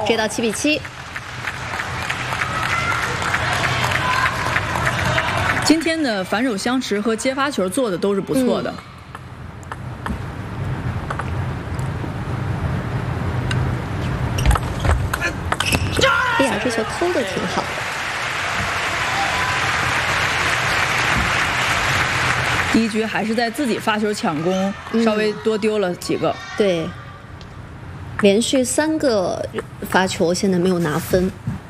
这道7比7。 今天的反手相持和接发球做的都是不错的。 哎呀，这球偷的挺好的。 第一局还是在自己发球抢攻，稍微多丢了几个。 对，连续3个发球，现在没有拿分。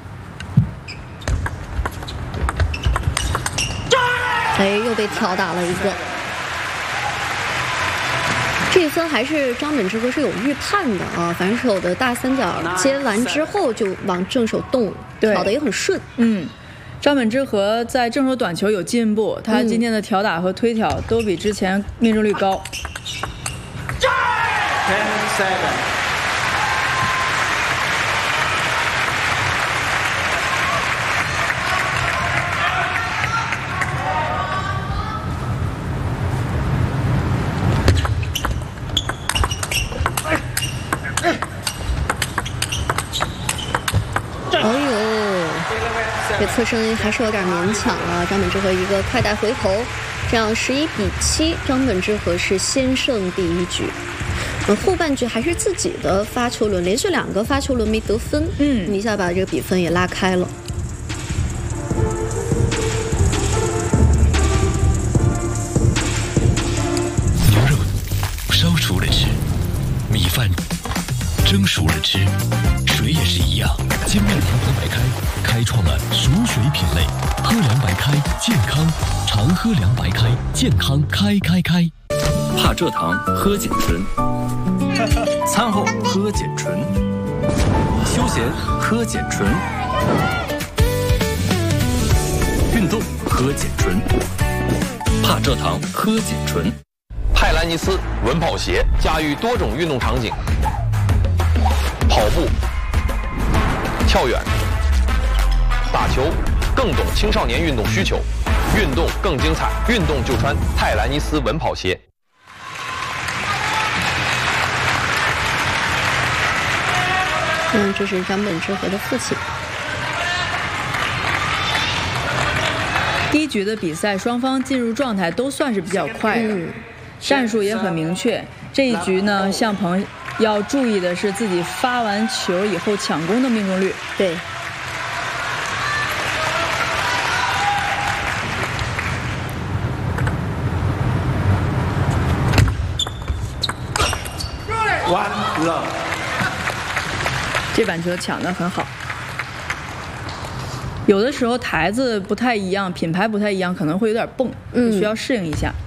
哎，又被挑打了一个。这一分还是张本智和是有预判的啊，反手的大三角接完之后就往正手动，挑的也很顺。 张本智和在正手短球有进步，他今天的挑打和推挑都比之前命中率高。这侧身还是有点勉强了，张本智和一个快带回头，这样11比7，张本智和是先胜第一局。后半局还是自己的发球轮，连续2个发球轮没得分，一下把这个比分也拉开了。 牛肉烧熟了吃，米饭蒸熟了吃，水也是一样。精酿长河白开开创了熟水品类，喝凉白开健康，常喝凉白开健康开。 怕蔗糖喝碱醇，餐后喝碱醇，休闲喝碱醇，运动喝碱醇，怕蔗糖喝碱醇。 泰兰尼斯稳跑鞋驾驭多种运动场景，跑步、跳远、打球，更懂青少年运动需求，运动更精彩，运动就穿泰兰尼斯稳跑鞋。 这是张本智和的父亲。 第一局的比赛，双方进入状态都算是比较快的，战术也很明确。这一局呢，向鹏要注意的是自己发完球以后抢攻的命中率。 对。 这板球抢得很好。有的时候台子不太一样，品牌不太一样，可能会有点蹦，需要适应一下。